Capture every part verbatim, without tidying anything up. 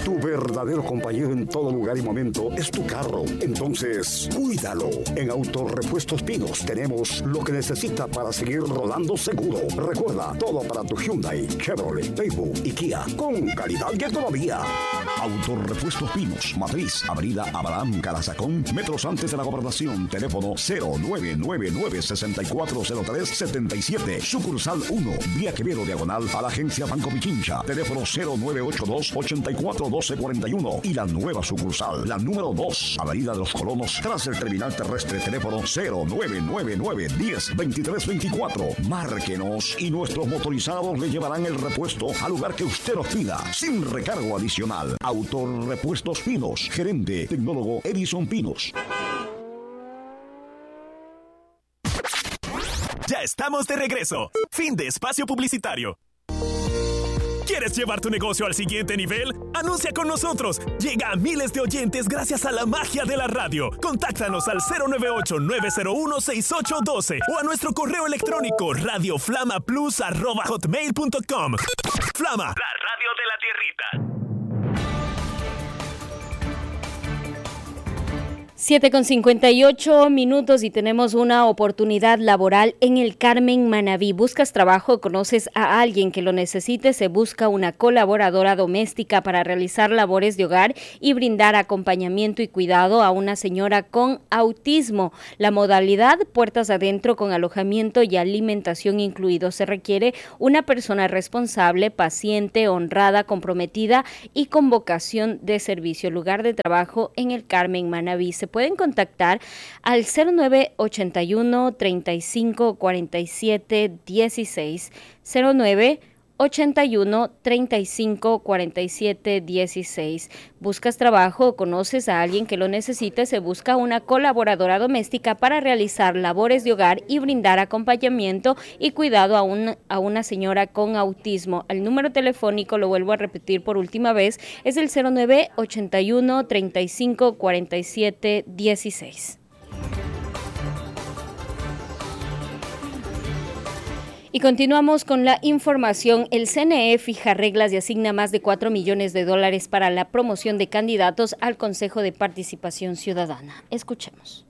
Tu verdadero compañero en todo lugar y momento es tu carro. Entonces, cuídalo. En Autorepuestos Pinos tenemos lo que necesita para seguir rodando seguro. Recuerda, todo para tu Hyundai, Chevrolet, Daewoo y Kia, con calidad y economía. Autorepuestos Pinos, Matriz, Avenida Abraham Calazacón, metros antes de la Gobernación. Teléfono cero nueve nueve nueve, seis cuatro cero tres, siete siete. Sucursal uno, Vía Quevedo Diagonal a la agencia Banco Pichincha. Teléfono cero nueve ocho dos, ocho cuatro uno dos cuatro uno. Y la nueva sucursal, la número dos, Avenida de los Colonos, tras el terminal terrestre. Teléfono cero nueve nueve nueve, diez, veintitrés veinticuatro. Márquenos y nuestros motorizados le llevarán el repuesto al lugar que usted nos pida, sin recargo adicional. Autorepuestos Pinos, gerente tecnólogo Edison Pinos. Ya estamos de regreso. Fin de espacio publicitario. ¿Quieres llevar tu negocio al siguiente nivel? ¡Anuncia con nosotros! Llega a miles de oyentes gracias a la magia de la radio. Contáctanos al cero nueve ocho, nueve cero uno, seis ocho uno dos o a nuestro correo electrónico radioflamaplus arroba hotmail punto com. Flama, la radio de la tierrita. siete con cincuenta y ocho minutos y tenemos una oportunidad laboral en el Carmen Manabí. ¿Buscas trabajo? ¿Conoces a alguien que lo necesite? Se busca una colaboradora doméstica para realizar labores de hogar y brindar acompañamiento y cuidado a una señora con autismo. La modalidad, puertas adentro con alojamiento y alimentación incluido. Se requiere una persona responsable, paciente, honrada, comprometida y con vocación de servicio. Lugar de trabajo en el Carmen Manabí. Se pueden contactar al cero nueve ocho uno, treinta y cinco, cuarenta y siete, dieciséis, cero nueve ocho uno, treinta y cinco, cuarenta y siete, dieciséis. ¿Buscas trabajo o conoces a alguien que lo necesite? Se busca una colaboradora doméstica para realizar labores de hogar y brindar acompañamiento y cuidado a, un, a una señora con autismo. El número telefónico, lo vuelvo a repetir por última vez, es el cero nueve ocho uno, treinta y cinco, cuarenta y siete, dieciséis. Y continuamos con la información. El C N E fija reglas y asigna más de cuatro millones de dólares para la promoción de candidatos al Consejo de Participación Ciudadana. Escuchemos.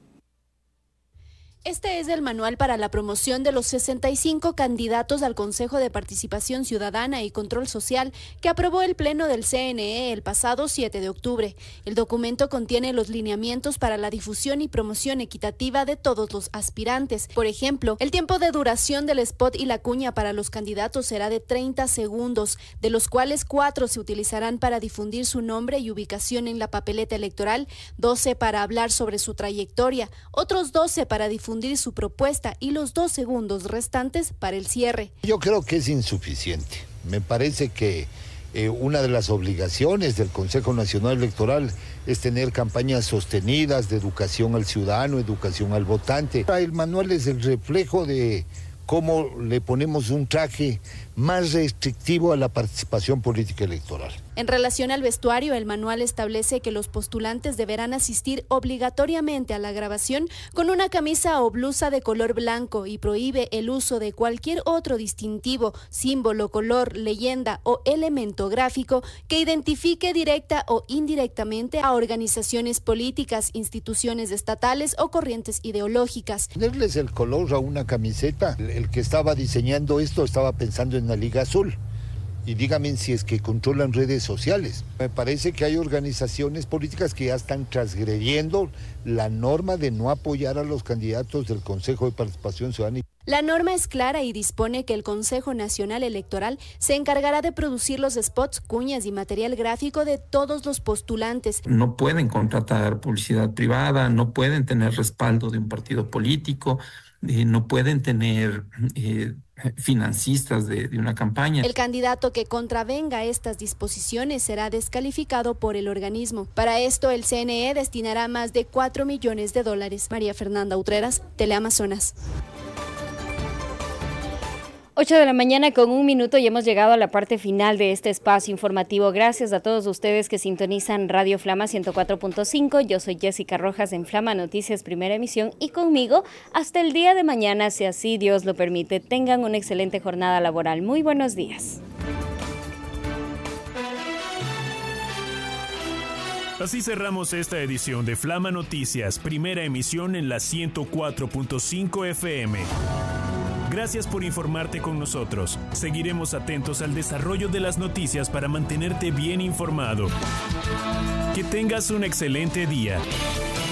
Este es el manual para la promoción de los sesenta y cinco candidatos al Consejo de Participación Ciudadana y Control Social que aprobó el Pleno del C N E el pasado siete de octubre. El documento contiene los lineamientos para la difusión y promoción equitativa de todos los aspirantes. Por ejemplo, el tiempo de duración del spot y la cuña para los candidatos será de treinta segundos, de los cuales cuatro se utilizarán para difundir su nombre y ubicación en la papeleta electoral, doce para hablar sobre su trayectoria, otros doce para difundir su propuesta y los dos segundos restantes para el cierre. Yo creo que es insuficiente. Me parece que eh, una de las obligaciones del Consejo Nacional Electoral es tener campañas sostenidas de educación al ciudadano, educación al votante. El manual es el reflejo de cómo le ponemos un traje más restrictivo a la participación política electoral. En relación al vestuario, el manual establece que los postulantes deberán asistir obligatoriamente a la grabación con una camisa o blusa de color blanco y prohíbe el uso de cualquier otro distintivo, símbolo, color, leyenda o elemento gráfico que identifique directa o indirectamente a organizaciones políticas, instituciones estatales o corrientes ideológicas. Ponerles el color a una camiseta, el que estaba diseñando esto estaba pensando en la Liga Azul. Y díganme si es que controlan redes sociales. Me parece que hay organizaciones políticas que ya están transgrediendo la norma de no apoyar a los candidatos del Consejo de Participación Ciudadana. La norma es clara y dispone que el Consejo Nacional Electoral se encargará de producir los spots, cuñas y material gráfico de todos los postulantes. No pueden contratar publicidad privada, no pueden tener respaldo de un partido político, eh, no pueden tener eh, financistas de, de una campaña. El candidato que contravenga estas disposiciones será descalificado por el organismo. Para esto, el C N E destinará más de cuatro millones de dólares. María Fernanda Utreras, Teleamazonas. ocho de la mañana con un minuto y hemos llegado a la parte final de este espacio informativo. Gracias a todos ustedes que sintonizan Radio Flama ciento cuatro punto cinco. Yo soy Jessica Rojas en Flama Noticias, primera emisión, y conmigo hasta el día de mañana, si así Dios lo permite. Tengan una excelente jornada laboral. Muy buenos días. Así cerramos esta edición de Flama Noticias, primera emisión en la ciento cuatro punto cinco F M. Gracias por informarte con nosotros. Seguiremos atentos al desarrollo de las noticias para mantenerte bien informado. Que tengas un excelente día.